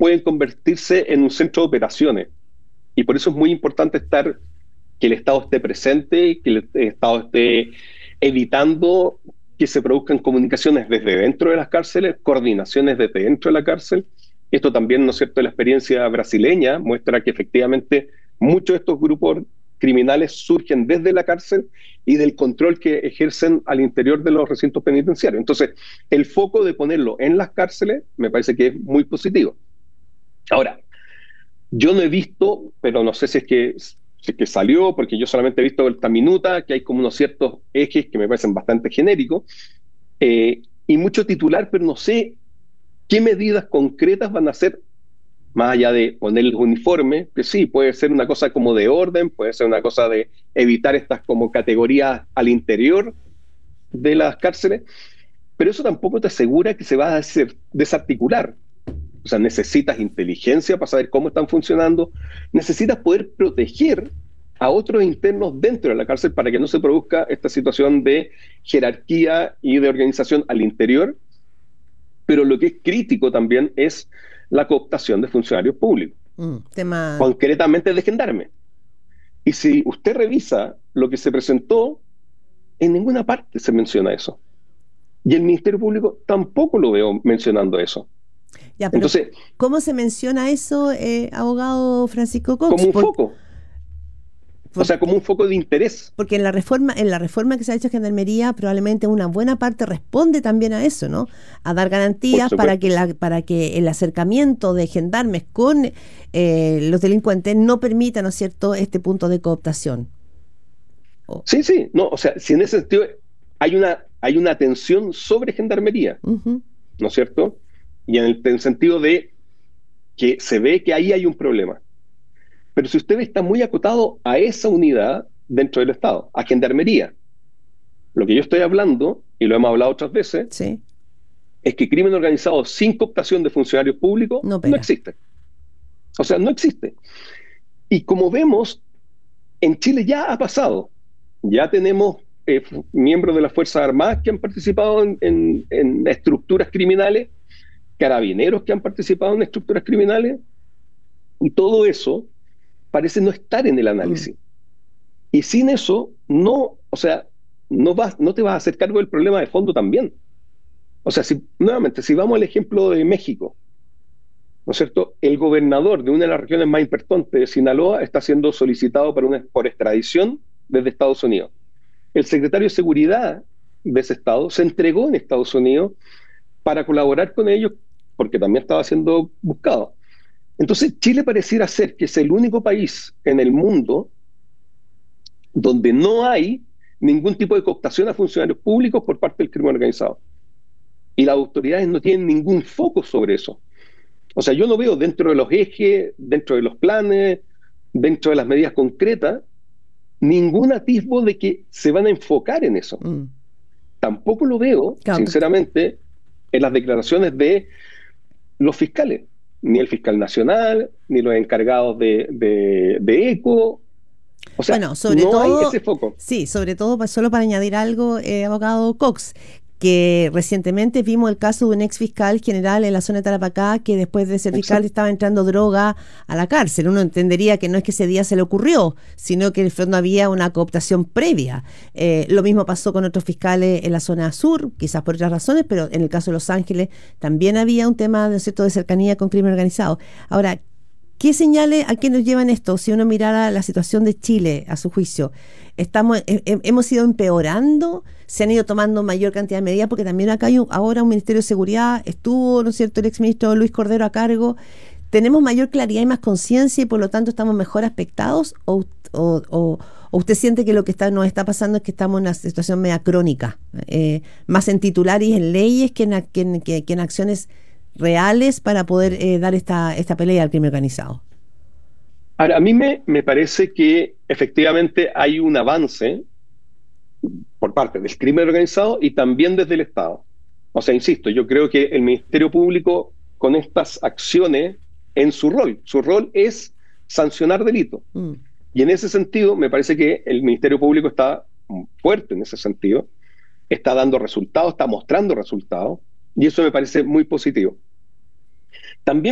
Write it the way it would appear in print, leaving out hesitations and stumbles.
pueden convertirse en un centro de operaciones. Y por eso es muy importante que el Estado esté presente, que el Estado esté evitando que se produzcan comunicaciones desde dentro de las cárceles, coordinaciones desde dentro de la cárcel. Esto también, ¿no es cierto?, la experiencia brasileña muestra que efectivamente muchos de estos grupos criminales surgen desde la cárcel y del control que ejercen al interior de los recintos penitenciarios. Entonces, el foco de ponerlo en las cárceles me parece que es muy positivo. Ahora, yo no he visto, pero no sé si es que salió, porque yo solamente he visto esta minuta, que hay como unos ciertos ejes que me parecen bastante genéricos, y mucho titular, pero no sé qué medidas concretas van a hacer, más allá de poner el uniforme, que sí, puede ser una cosa como de orden, puede ser una cosa de evitar estas como categorías al interior de las cárceles, pero eso tampoco te asegura que se va a desarticular. O sea, necesitas inteligencia para saber cómo están funcionando, necesitas poder proteger a otros internos dentro de la cárcel para que no se produzca esta situación de jerarquía y de organización al interior, pero lo que es crítico también es la cooptación de funcionarios públicos, Tema. concretamente de gendarmes. Y si usted revisa lo que se presentó, en ninguna parte se menciona eso. Y el Ministerio Público tampoco lo veo mencionando eso. Ya, pero Entonces, ¿cómo se menciona eso, abogado Francisco como Cox? un foco, o sea, como un foco de interés. Porque en la reforma que se ha hecho a Gendarmería, probablemente una buena parte responde también a eso, ¿no? A dar Por garantías supuesto. para que el acercamiento de gendarmes con los delincuentes no permita, ¿no es cierto?, este punto de cooptación. Oh, Sí, sí, no, o sea, si en ese sentido hay una tensión sobre gendarmería, ujú, ¿no es cierto? Y en el sentido de que se ve que ahí hay un problema. Pero si usted está muy acotado a esa unidad dentro del Estado, a gendarmería, lo que yo estoy hablando, y lo hemos hablado otras veces, sí, es que crimen organizado sin cooptación de funcionarios públicos no no opera. existe. O sea, no existe. Y como vemos, en Chile ya ha pasado. Ya tenemos miembros de las Fuerzas Armadas que han participado en estructuras criminales, carabineros que han participado en estructuras criminales, y todo eso parece no estar en el Mm. análisis. Y sin eso, no, o sea, no te vas a hacer cargo del problema de fondo también. O sea, nuevamente, si vamos al ejemplo de México, ¿no es cierto? El gobernador de una de las regiones más importantes de Sinaloa está siendo solicitado por extradición desde Estados Unidos. El secretario de Seguridad de ese estado se entregó en Estados Unidos para colaborar con ellos porque también estaba siendo buscado. Entonces, Chile pareciera ser que es el único país en el mundo donde no hay ningún tipo de cooptación a funcionarios públicos por parte del crimen organizado. Y las autoridades no tienen ningún foco sobre eso. O sea, yo no veo dentro de los ejes, dentro de los planes, dentro de las medidas concretas, ningún atisbo de que se van a enfocar en eso. Mm. Tampoco lo veo, Claro, sinceramente, en las declaraciones de los fiscales, ni el fiscal nacional, ni los encargados de ECO. O sea, bueno, sobre no hay ese todo, foco. sí, sobre todo, solo para añadir algo, abogado Cox, que recientemente vimos el caso de un ex fiscal general en la zona de Tarapacá que después de ser fiscal Exacto. estaba entrando droga a la cárcel. Uno entendería que no es que ese día se le ocurrió, sino que en el fondo había una cooptación previa. Lo mismo pasó con otros fiscales en la zona sur, quizás por otras razones, pero en el caso de Los Ángeles también había un tema, ¿no es cierto?, de cercanía con crimen organizado. Ahora, ¿qué señales a qué nos llevan esto? Si uno mirara la situación de Chile, a su juicio, hemos ido empeorando, se han ido tomando mayor cantidad de medidas, porque también acá hay ahora un Ministerio de Seguridad, estuvo, ¿no es cierto?, el exministro Luis Cordero a cargo. ¿Tenemos mayor claridad y más conciencia y por lo tanto estamos mejor aspectados? ¿O usted siente que lo que nos está pasando es que estamos en una situación media crónica, más en titulares y en leyes que en acciones reales para poder dar esta pelea al crimen organizado? Ahora, a mí me parece que efectivamente hay un avance por parte del crimen organizado y también desde el Estado. O sea, insisto, yo creo que el Ministerio Público con estas acciones en su rol es sancionar delitos. Mm. Y en ese sentido, me parece que el Ministerio Público está fuerte en ese sentido, está dando resultados, está mostrando resultados, y eso me parece muy positivo. También